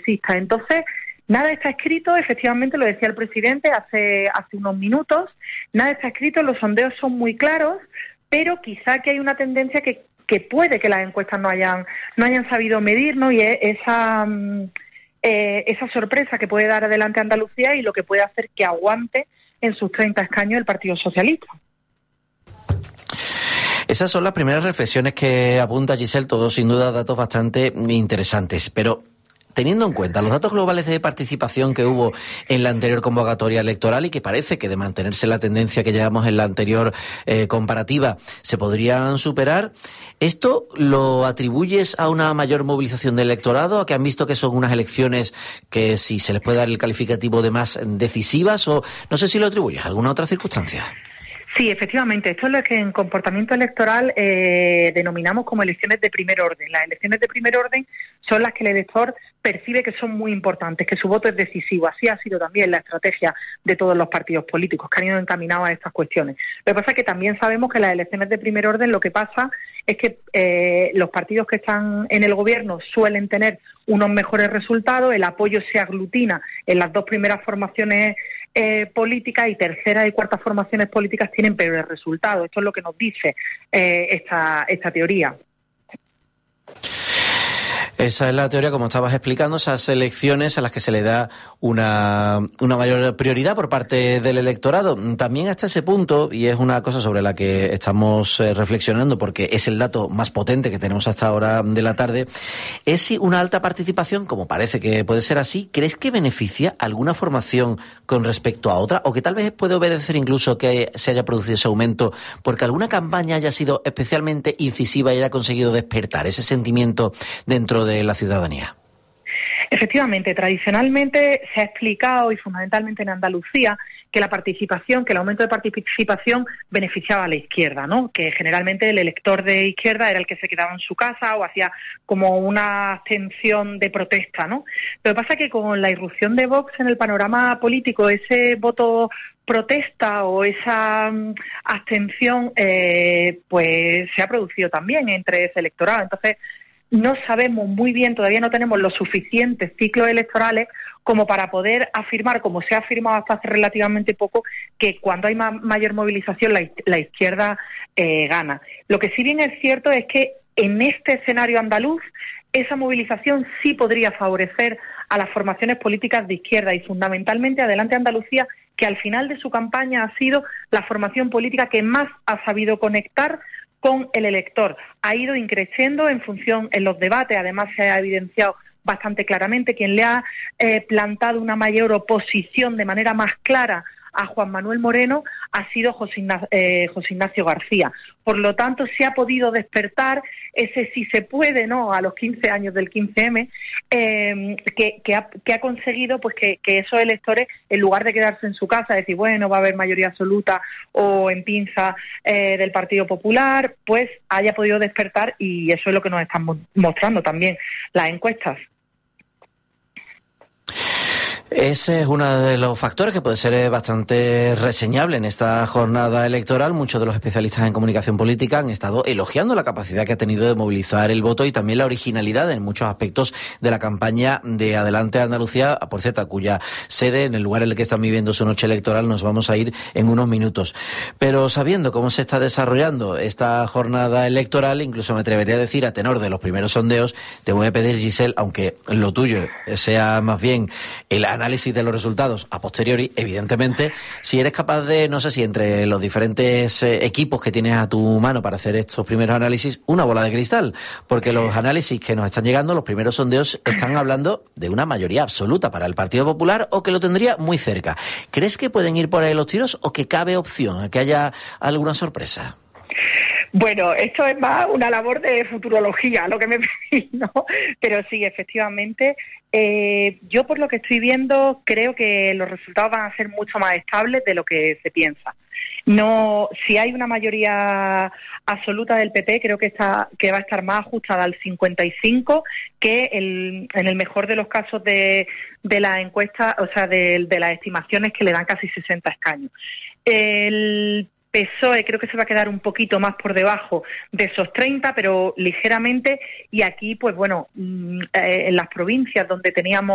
progresistas. Entonces, nada está escrito, efectivamente lo decía el presidente hace unos minutos, nada está escrito, los sondeos son muy claros, pero quizá que hay una tendencia que puede que las encuestas no hayan sabido medir, ¿no? Y es esa sorpresa que puede dar adelante Andalucía y lo que puede hacer que aguante en sus 30 escaños el Partido Socialista. Esas son las primeras reflexiones que apunta Giselle, todos sin duda datos bastante interesantes, pero teniendo en cuenta los datos globales de participación que hubo en la anterior convocatoria electoral y que parece que de mantenerse la tendencia que llevamos en la anterior comparativa se podrían superar, ¿esto lo atribuyes a una mayor movilización del electorado, a que han visto que son unas elecciones que si se les puede dar el calificativo de más decisivas, o no sé si lo atribuyes a alguna otra circunstancia? Sí, efectivamente, esto es lo que en comportamiento electoral denominamos como elecciones de primer orden. Las elecciones de primer orden son las que el elector percibe que son muy importantes, que su voto es decisivo. Así ha sido también la estrategia de todos los partidos políticos que han ido encaminados a estas cuestiones. Lo que pasa es que también sabemos que las elecciones de primer orden lo que pasa es que los partidos que están en el gobierno suelen tener unos mejores resultados, el apoyo se aglutina en las dos primeras formaciones políticas y terceras y cuartas formaciones políticas tienen peores resultados. Esto es lo que nos dice esta teoría. Esa es la teoría, como estabas explicando, esas elecciones a las que se le da una mayor prioridad por parte del electorado. También hasta ese punto, y es una cosa sobre la que estamos reflexionando porque es el dato más potente que tenemos hasta ahora de la tarde, es si una alta participación, como parece que puede ser así, ¿crees que beneficia alguna formación con respecto a otra? ¿O que tal vez puede obedecer incluso que se haya producido ese aumento porque alguna campaña haya sido especialmente incisiva y haya conseguido despertar ese sentimiento dentro de la ciudadanía? Efectivamente, tradicionalmente se ha explicado, y fundamentalmente en Andalucía, que el aumento de participación beneficiaba a la izquierda, ¿no? Que generalmente el elector de izquierda era el que se quedaba en su casa o hacía como una abstención de protesta, ¿no? Lo que pasa es que con la irrupción de Vox en el panorama político, ese voto protesta o esa abstención, pues se ha producido también entre ese electorado. Entonces, no sabemos muy bien, todavía no tenemos los suficientes ciclos electorales como para poder afirmar, como se ha afirmado hasta hace relativamente poco, que cuando hay mayor movilización la izquierda gana. Lo que sí bien es cierto es que en este escenario andaluz esa movilización sí podría favorecer a las formaciones políticas de izquierda y fundamentalmente Adelante Andalucía, que al final de su campaña ha sido la formación política que más ha sabido conectar con el elector. Ha ido increciendo en los debates, además se ha evidenciado bastante claramente quien le ha plantado una mayor oposición de manera más clara a Juan Manuel Moreno ha sido José Ignacio García. Por lo tanto, se ha podido despertar ese sí se puede, ¿no?, a los 15 años del 15M, que ha conseguido pues que esos electores, en lugar de quedarse en su casa, decir, bueno, va a haber mayoría absoluta o en pinza del Partido Popular, pues haya podido despertar, y eso es lo que nos están mostrando también las encuestas. Ese es uno de los factores que puede ser bastante reseñable en esta jornada electoral. Muchos de los especialistas en comunicación política han estado elogiando la capacidad que ha tenido de movilizar el voto y también la originalidad en muchos aspectos de la campaña de Adelante Andalucía, por cierto, a cuya sede, en el lugar en el que están viviendo su noche electoral, nos vamos a ir en unos minutos. Pero sabiendo cómo se está desarrollando esta jornada electoral, incluso me atrevería a decir, a tenor de los primeros sondeos, te voy a pedir, Giselle, aunque lo tuyo sea más bien el análisis de los resultados a posteriori, evidentemente, si eres capaz de, no sé si entre los diferentes equipos que tienes a tu mano para hacer estos primeros análisis, una bola de cristal, porque los análisis que nos están llegando, los primeros sondeos, están hablando de una mayoría absoluta para el Partido Popular o que lo tendría muy cerca. ¿Crees que pueden ir por ahí los tiros o que cabe opción a que haya alguna sorpresa? Bueno, esto es más una labor de futurología, lo que me pedís, ¿no? Pero sí, efectivamente, yo por lo que estoy viendo creo que los resultados van a ser mucho más estables de lo que se piensa. No, si hay una mayoría absoluta del PP, creo que va a estar más ajustada al 55 que en el mejor de los casos de las encuestas, o sea, de las estimaciones que le dan casi 60 escaños. El PSOE creo que se va a quedar un poquito más por debajo de esos 30, pero ligeramente, y aquí, pues bueno, en las provincias donde teníamos